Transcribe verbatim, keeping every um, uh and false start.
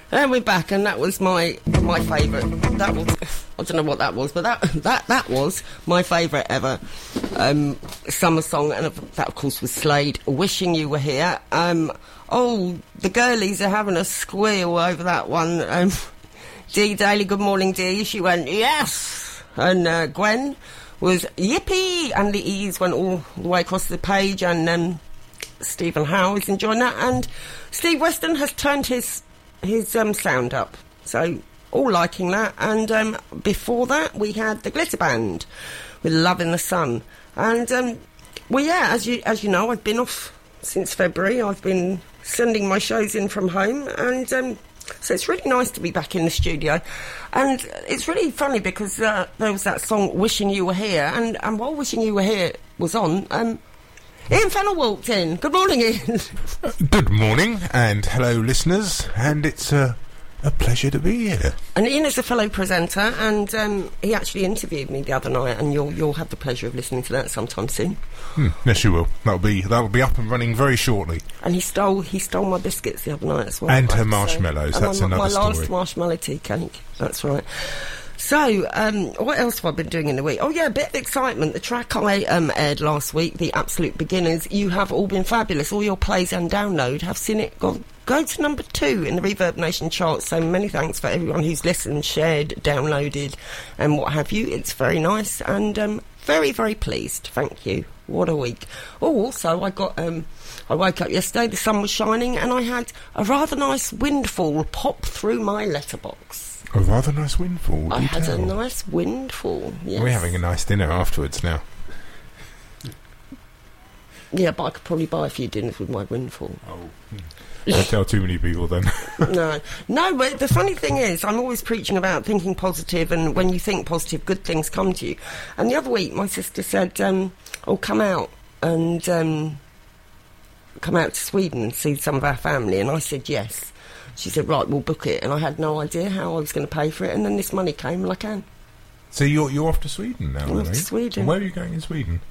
And we're back, and that was my my favourite. That was, I don't know what that was, but that that that was my favourite ever um, summer song, and that of course was Slade, "Wishing You Were Here." Um, oh, the girlies are having a squeal over that one. Um, Dee Daly, good morning, Dee. She went yes, and uh, Gwen was yippee, and the E's went all the way across the page, and um, Stephen Howe is enjoying that, and Steve Weston has turned his his um, sound up, so all liking that. And um, before that we had the Glitter Band with Love in the Sun, and um, well yeah, as you as you know, I've been off since February. I've been sending my shows in from home, and um, so it's really nice to be back in the studio. And it's really funny because uh, there was that song "Wishing You Were Here," and, and while "Wishing You Were Here" was on, um, Ian Fennell walked in. Good morning, Ian. Good morning, and hello, listeners, and it's a, a pleasure to be here. And Ian is a fellow presenter, and um, he actually interviewed me the other night, and you'll you'll have the pleasure of listening to that sometime soon. Hmm, yes, you will. That'll be that'll be up and running very shortly. And he stole he stole my biscuits the other night as well. And her marshmallows. And that's my, another my story. My last marshmallow tea cake. That's right. So, um, what else have I been doing in the week? Oh yeah, a bit of excitement. The track I um, aired last week, The Absolute Beginners, you have all been fabulous. All your plays and download have seen it go, go to number two in the Reverb Nation charts. So many thanks for everyone who's listened, shared, downloaded, and what have you. It's very nice, and um, very, very pleased. Thank you. What a week. Oh, also, I got... Um, I woke up yesterday, the sun was shining, and I had a rather nice windfall pop through my letterbox. A rather nice windfall. I you had tell. a nice windfall, yes. We're having a nice dinner afterwards now. Yeah, but I could probably buy a few dinners with my windfall. Oh, don't tell too many people then. No. No, but the funny thing is, I'm always preaching about thinking positive, and when you think positive, good things come to you. And the other week, my sister said, um, oh, come out and um, come out to Sweden and see some of our family. And I said, yes. She said, right, we'll book it. And I had no idea how I was going to pay for it, and then this money came, and I can. So you're you're off to Sweden now, I'm off to Sweden. And where are you going in Sweden?